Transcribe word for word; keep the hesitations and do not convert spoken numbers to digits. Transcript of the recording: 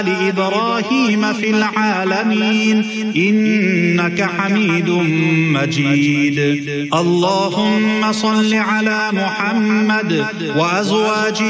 إبراهيم في العالمين إنك حميد مجيد. اللهم صل على محمد وأزواجه